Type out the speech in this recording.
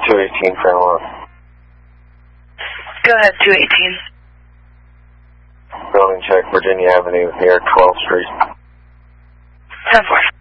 218 for 1. Go ahead, 218. Building check, Virginia Avenue here, 12th Street. 10-4.